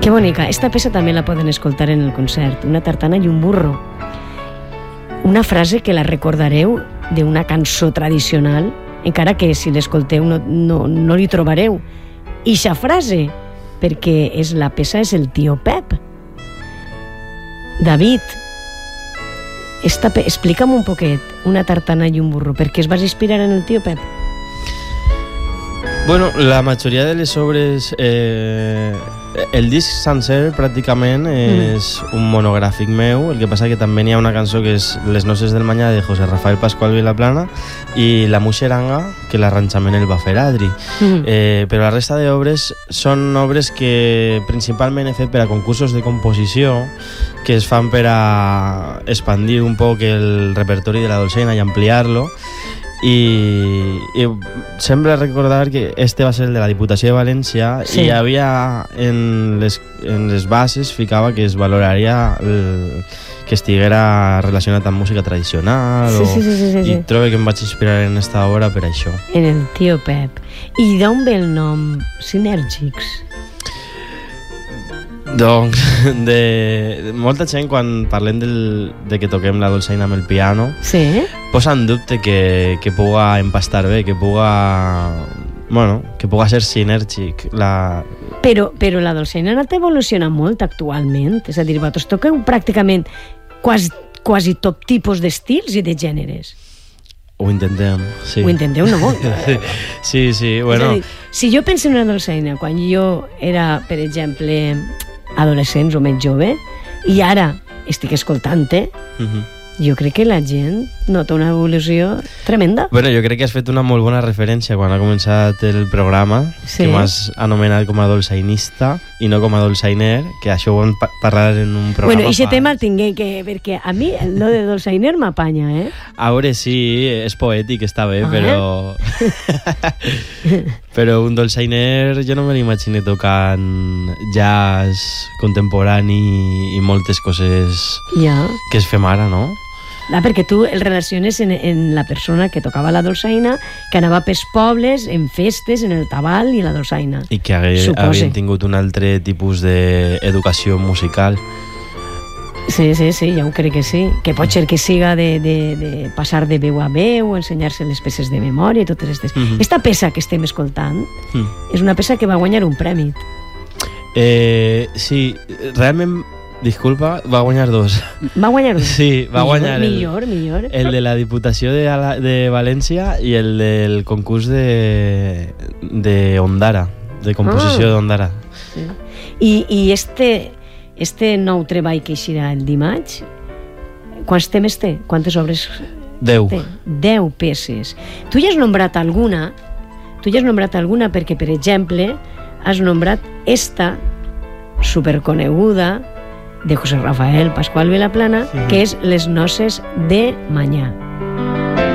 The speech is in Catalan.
Que bonica. Esta peça també la poden escoltar en el concert. Una tartana i un burro. Una frase que la recordareu d'una cançó tradicional, encara que si l'escolteu no li trobareu ixa frase, perquè la peça és el tio Pep. David, explica'm un poquet una tartana i un burro, per què es vas inspirar en el tio Pep? Bueno, la majoria de les obres... el disc sencer pràcticament és un monogràfic meu, el que passa que també hi ha una cançó que és Les noces del Manyà de José Rafael Pascual Vilaplana i La Muixeranga, que l'arranjament el va fer Adri. Però la resta d'obres són obres que principalment he fet per a concursos de composició que es fan per a expandir un poc el repertori de la dolçaina i ampliar-lo. I sembla recordar que este va ser el de la Diputació de València, sí. I hi havia en les bases ficava que es valoraria que estiguera relacionat amb música tradicional sí. I trobo que em vaig inspirar en esta obra per això. En el tio Pep. I d'on ve el nom Sinèrgics? Doncs de molta gent quan parlem de que toquem la dolçaina amb el piano, sí. Posa en dubte que puga empastar bé, que puga ser sinèrgic. Però la dolçaina ha anat evolucionant molt actualment, és a dir, vosaltres toqueu pràcticament quasi tot tipus d'estils i de gèneres. Ho intentem, sí. Ho intenteu, no? Sí, bueno. És a dir, si jo penso en una dolçaina quan jo era, per exemple, adolescents o més jove, i ara estic escoltant-te, jo crec que la gent nota una evolució tremenda. Bueno, jo crec que has fet una molt bona referència quan ha començat el programa, sí. Que m'has anomenat com a dolçainista i no com a dolçainer, que això ho vam parlar en un programa. Bueno, aquest tema el tingué que... perquè a mi lo de dolçainer m'apanya, eh? A veure, sí, és poètic, està bé, però... Però un dolçainer jo no me l'imagino tocant jazz contemporani i moltes coses que es fem ara, no? Perquè tu el relaciones en la persona que tocava la dolçaina, que anava pels pobles, en festes, en el tabal i la dolçaina. I que havien tingut un altre tipus d'educació musical. Sí, ja ho crec que sí. Que pot ser que siga de passar de veu a veu, ensenyar-se les peces de memòria i totes aquestes. Esta peça que estem escoltant és una peça que va guanyar un premi. Sí, realment... Disculpa, va guanyar dos. Va guanyar dos? Sí, va guanyar millor. El de la Diputació de València i el del concurs de Ondara, de composició d'Ondara. Sí. I este nou treball que eixirà el dimarts, quants temes té? Quantes obres 10. té? 10 peces. Tu ja has nombrat alguna perquè, per exemple, has nombrat esta superconeguda de José Rafael Pascual Vilaplana, que és Les noces de Manyà.